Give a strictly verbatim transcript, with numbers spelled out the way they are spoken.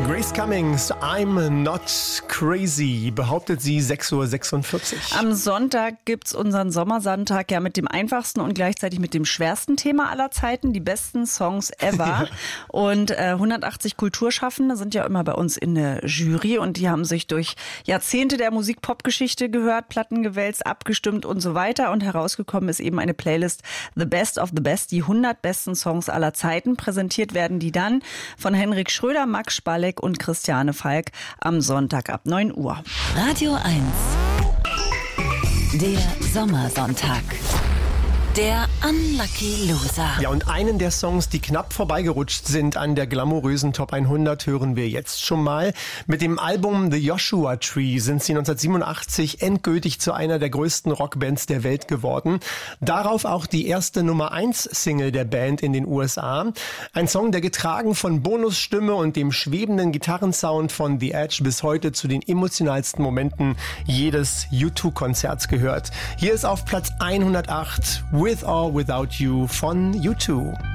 Grace Cummings, I'm not crazy, behauptet sie sechs Uhr sechsundvierzig. Am Sonntag gibt's unseren Sommersonntag ja mit dem einfachsten und gleichzeitig mit dem schwersten Thema aller Zeiten, die besten Songs ever. Ja. Und äh, hundertachtzig Kulturschaffende sind ja immer bei uns in der Jury und die haben sich durch Jahrzehnte der Musik-Pop-Geschichte gehört, Platten gewälzt, abgestimmt und so weiter. Und herausgekommen ist eben eine Playlist The Best of the Best, die hundert besten Songs aller Zeiten. Präsentiert werden die dann von Henrik Schröder, Max Spalleck und Christiane Falk am Sonntag ab neun Uhr. Radio eins. Der Sommersonntag. Der Unlucky Loser. Ja, und einen der Songs, die knapp vorbeigerutscht sind an der glamourösen Top hundert, hören wir jetzt schon mal. Mit dem Album The Joshua Tree sind sie neunzehnhundertsiebenundachtzig endgültig zu einer der größten Rockbands der Welt geworden. Darauf auch die erste Nummer eins Single der Band in den U S A. Ein Song, der getragen von Bonusstimme und dem schwebenden Gitarrensound von The Edge bis heute zu den emotionalsten Momenten jedes U zwei Konzerts gehört. Hier ist auf Platz hundertacht With or Without You von U zwei.